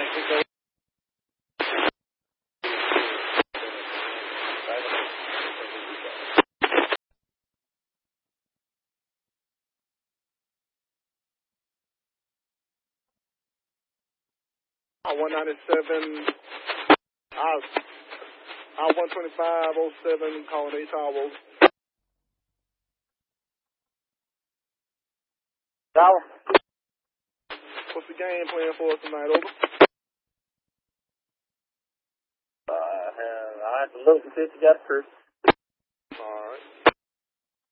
I-197, I-125-07, calling 8 Towers. Tower. What's the game plan for us tonight, over? I have to look and see if you got a crew.